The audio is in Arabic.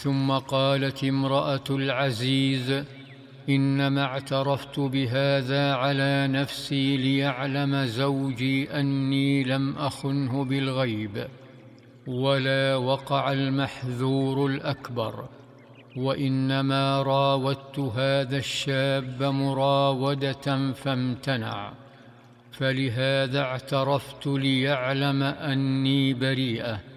ثم قالت امرأة العزيز: إنما اعترفت بهذا على نفسي ليعلم زوجي أني لم أخنه بالغيب، ولا وقع المحذور الأكبر، وإنما راودت هذا الشاب مراودة فامتنع، فلهذا اعترفت ليعلم أني بريئة.